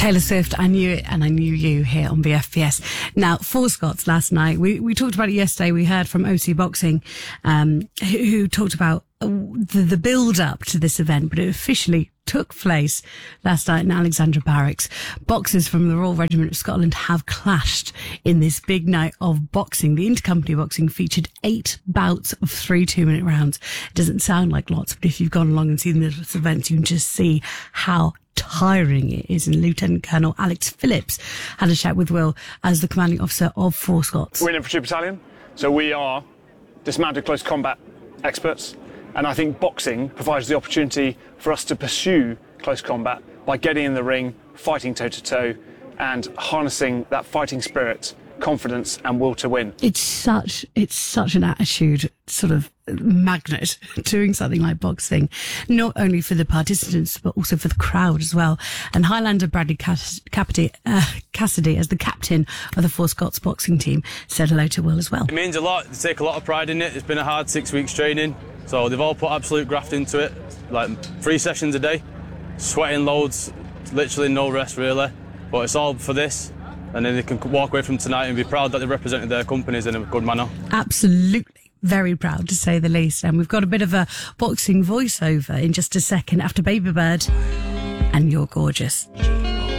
Taylor Swift, I Knew It and I Knew You here on BFBS. Now, Four Scots last night, we talked about it yesterday. We heard from OC Boxing, who talked about the build-up to this event, but it officially took place last night in Alexandra Barracks. Boxers from the Royal Regiment of Scotland have clashed in this big night of boxing. The intercompany boxing featured 8 bouts of 3 2-minute rounds. It doesn't sound like lots, but if you've gone along and seen this event, you can just see how tiring it is. And Lieutenant Colonel Alex Phillips had a chat with Will as the commanding officer of Four Scots. We're an infantry battalion, so we are dismounted close combat experts. And I think boxing provides the opportunity for us to pursue close combat by getting in the ring, fighting toe-to-toe, and harnessing that fighting spirit, confidence and will to win. It's such an attitude sort of magnet doing something like boxing, not only for the participants but also for the crowd as well. And Highlander Bradley Cassidy, as the captain of the Four Scots boxing team, said hello to Will as well. It means a lot. They take a lot of pride in it. It's been a hard 6 weeks training, so they've all put absolute graft into it, like 3 sessions a day, sweating loads, literally no rest really, but it's all for this. And then they can walk away from tonight and be proud that they represented their companies in a good manner. Absolutely. Very proud, to say the least. And we've got a bit of a boxing voiceover in just a second after Baby Bird and You're Gorgeous.